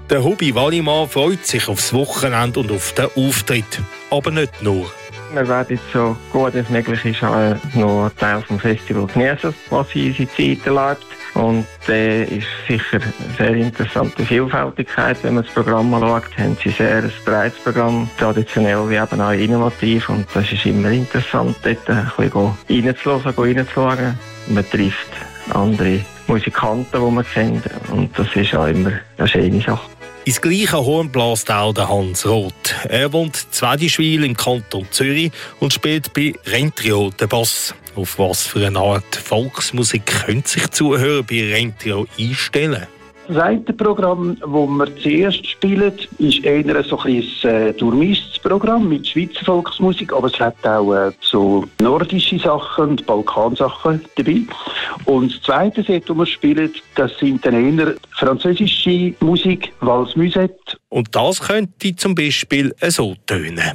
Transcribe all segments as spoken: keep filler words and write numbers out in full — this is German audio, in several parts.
Der Hubi Wallimann freut sich aufs Wochenende und auf den Auftritt. Aber nicht nur. Wir werden jetzt so gut wie möglich ist, noch einen Teil vom Festival genießen, was in unserer Zeit erlebt. Und äh, ist sicher eine sehr interessante Vielfältigkeit. Wenn man das Programm anschaut, haben sie sehr ein breites Programm, traditionell wie eben auch innovativ. Und das ist immer interessant, dort ein bisschen reinzuhören, reinzuschauen. Man trifft andere Musikanten, die man kennt. Und das ist auch immer eine schöne Sache. Ins gleiche Horn bläst auch der Hans Roth. Er wohnt in Zwedischwil im Kanton Zürich und spielt bei Rentrio den Bass. Auf was für eine Art Volksmusik können sich Zuhörer bei Rentrio einstellen? Das eine Programm, das wir zuerst spielen, ist eher so ein äh, durchmischtes Programm mit Schweizer Volksmusik, aber es hat auch äh, so nordische Sachen und Balkansachen dabei. Und das zweite Set, das wir spielen, das sind dann eher französische Musik, Valse Musette. Und das könnte zum Beispiel so tönen.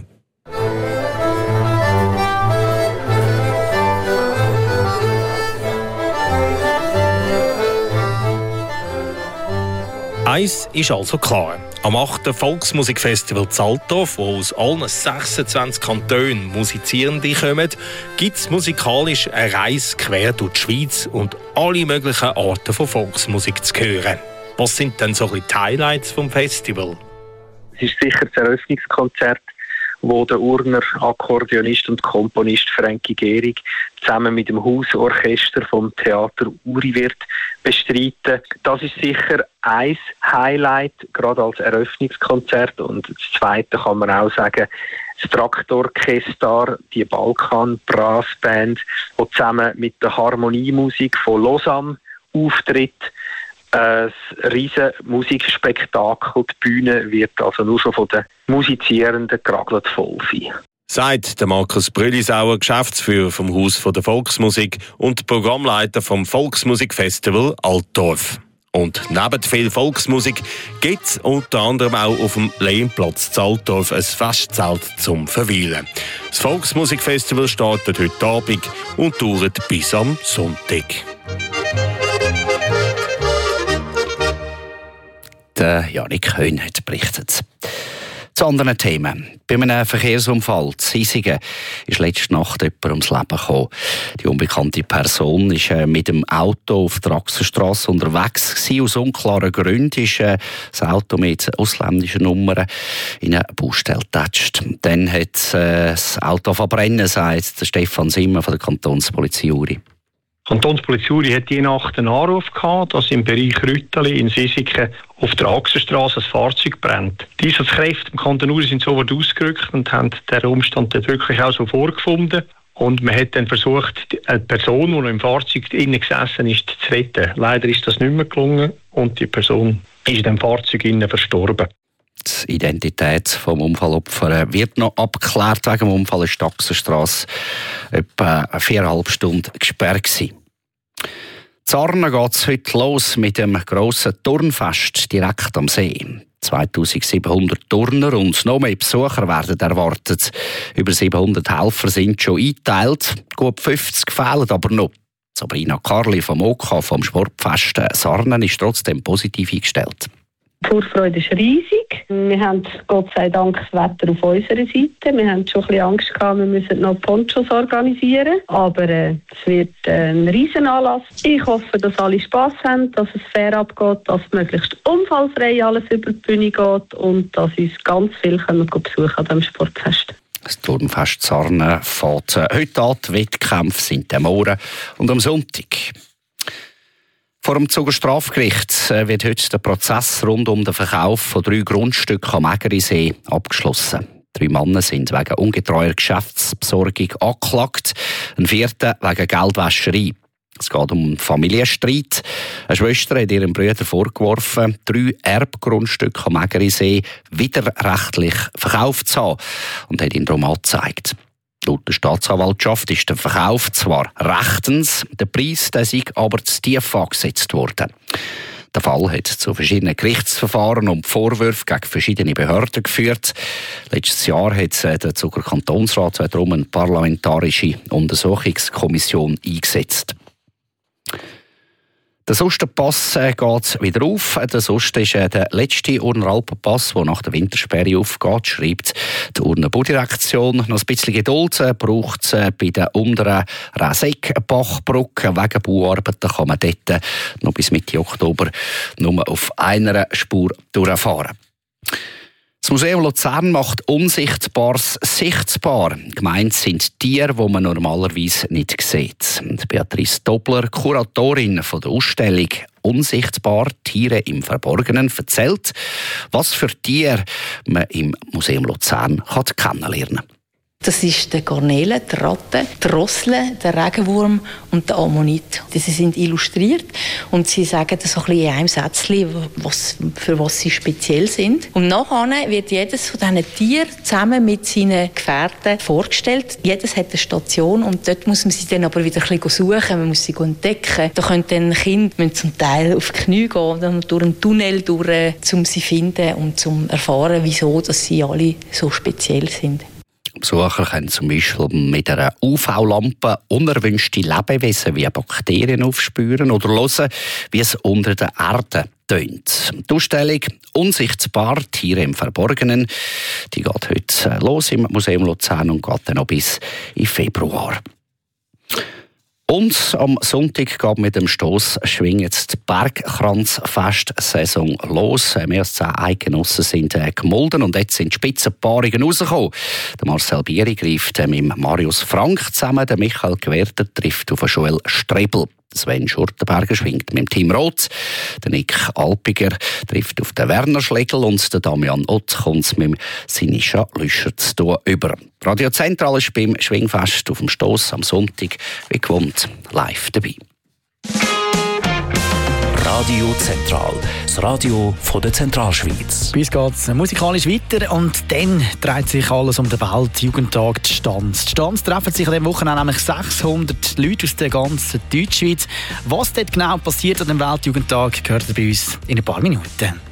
Eins ist also klar. Am achten Volksmusikfestival Zaltdorf, wo aus allen sechsundzwanzig Kantonen Musizierende kommen, gibt es musikalisch eine Reise quer durch die Schweiz und alle möglichen Arten von Volksmusik zu hören. Was sind denn so die Highlights vom Festival? Es ist sicher das Eröffnungskonzert, wo der Urner Akkordeonist und Komponist Frankie Gehrig zusammen mit dem Hausorchester vom Theater Uri wird bestreiten. Das ist sicher ein Highlight, gerade als Eröffnungskonzert. Und das zweite kann man auch sagen, das Traktorchester, die Balkan Brass Band, die zusammen mit der Harmoniemusik von Lausanne auftritt. Ein riesen Musikspektakel. Die Bühne wird also nur schon von den Musizierenden geragelt voll sein. Sagt der Markus Brüllisauer, Geschäftsführer vom Haus der Volksmusik und Programmleiter vom Volksmusikfestival Altdorf. Und neben viel Volksmusik gibt es unter anderem auch auf dem Lehmplatz in Altdorf ein Festzelt zum Verweilen. Das Volksmusikfestival startet heute Abend und dauert bis am Sonntag. Der Janik Höhn hat berichtet. Zu anderen Themen. Bei einem Verkehrsunfall in Hiesigen ist letzte Nacht jemand ums Leben gekommen. Die unbekannte Person war mit dem Auto auf der Achsenstrasse unterwegs gewesen. Aus unklaren Gründen ist das Auto mit ausländischen Nummern in eine Baustelle getatscht. Dann hat das Auto verbrennen, sagt Stefan Simmer von der Kantonspolizei Uri. Die Kantonspolizei Uri hat die Nacht einen Anruf gehabt, dass im Bereich Rütteli in Sisiken auf der Achsenstrasse ein Fahrzeug brennt. Die Einsatzkräfte im Kanton Uri sind sofort ausgerückt und haben den Umstand dort wirklich auch so vorgefunden. Und man hat dann versucht, eine Person, die noch im Fahrzeug innen gesessen ist, zu retten. Leider ist das nicht mehr gelungen und die Person ist in dem Fahrzeug innen verstorben. Die Identität des Unfallopfers wird noch abgeklärt. Wegen dem Unfall ist die Achsenstrasse etwa viereinhalb Stunden gesperrt gewesen. In Sarnen geht es heute los mit dem grossen Turnfest direkt am See. zweitausendsiebenhundert Turner und noch mehr Besucher werden erwartet. Über siebenhundert Helfer sind schon eingeteilt. Gut fünfzig fehlen aber noch. Sabrina Karli vom O K A vom Sportfest Sarnen ist trotzdem positiv eingestellt. Die Vorfreude ist riesig. Wir haben Gott sei Dank das Wetter auf unserer Seite. Wir haben schon ein bisschen Angst gehabt, wir müssen noch Ponchos organisieren. Aber äh, es wird äh, ein Riesenanlass. Ich hoffe, dass alle Spass haben, dass es fair abgeht, dass möglichst unfallfrei alles über die Bühne geht und dass uns ganz viel können besuchen an diesem Sportfest. Das Turnfest Sarnen fährt heute an. Die Wettkämpfe sind am Morgen und am Sonntag. Vor dem Zuger Strafgericht wird heute der Prozess rund um den Verkauf von drei Grundstücken am Ägerisee abgeschlossen. Drei Männer sind wegen ungetreuer Geschäftsbesorgung angeklagt, ein vierter wegen Geldwäscherei. Es geht um einen Familienstreit. Eine Schwester hat ihrem Bruder vorgeworfen, drei Erbgrundstücke am Ägerisee widerrechtlich verkauft zu haben und hat ihn darum angezeigt. Laut der Staatsanwaltschaft ist der Verkauf zwar rechtens, der Preis der sei aber zu tief angesetzt worden. Der Fall hat zu verschiedenen Gerichtsverfahren und Vorwürfen gegen verschiedene Behörden geführt. Letztes Jahr hat der Zuger Kantonsrat darum eine parlamentarische Untersuchungskommission eingesetzt. Der Osterpass geht wieder auf. Der Oster ist der letzte Urner Alpenpass, der nach der Wintersperre aufgeht, schreibt die Urner Baudirektion. Noch ein bisschen Geduld braucht es bei der unteren Räseck-Bachbrücke. Wegen Bauarbeiten kann man dort noch bis Mitte Oktober nur auf einer Spur durchfahren. Das Museum Luzern macht Unsichtbares sichtbar. Gemeint sind Tiere, die man normalerweise nicht sieht. Beatrice Dobler, Kuratorin der Ausstellung «Unsichtbar – Tiere im Verborgenen», erzählt, was für Tiere man im Museum Luzern kennenlernen kann. Das ist der Garnele, die Ratte, die Rossle, der Regenwurm und der Ammonit. Sie sind illustriert und sie sagen so ein bisschen in einem Sätzchen, was, für was sie speziell sind. Und nachher wird jedes von diesen Tieren zusammen mit seinen Gefährten vorgestellt. Jedes hat eine Station und dort muss man sie dann aber wieder ein bisschen suchen, man muss sie entdecken. Da können dann Kinder zum Teil auf die Knie gehen, dann durch einen Tunnel durch, um sie zu finden und zu erfahren, wieso dass sie alle so speziell sind. Besucher können zum Beispiel mit einer U V-Lampe unerwünschte Lebewesen wie Bakterien aufspüren oder hören, wie es unter der Erde tönt. Die Ausstellung «Unsichtbar – Tiere im Verborgenen» die geht heute los im Museum Luzern und geht dann noch bis in Februar. Und am Sonntag geht mit dem Stoss schwingen jetzt die Bergkranzfest-Saison los. Mehr als zehn Eidgenossen sind äh, gemolden und jetzt sind Spitzenpaarungen rausgekommen. Der Marcel Bieri greift äh, mit Marius Frank zusammen, der Michael Gewerter trifft auf Joel Strebel. Sven Schurtenberger schwingt mit dem Team Roth, der Nick Alpiger trifft auf den Werner Schlegel und der Damian Ott kommt mit dem Sinischa Lüscher zu tun über. Radio Zentral ist beim Schwingfest auf dem Stoss am Sonntag wie gewohnt live dabei. Radio Zentral, das Radio von der Zentralschweiz. Bei uns geht es musikalisch weiter und dann dreht sich alles um den Weltjugendtag die Stanz. Die Stanz treffen sich an diesem Wochenende nämlich sechshundert Leute aus der ganzen Deutschschweiz. Was dort genau passiert an dem Weltjugendtag, gehört ihr bei uns in ein paar Minuten.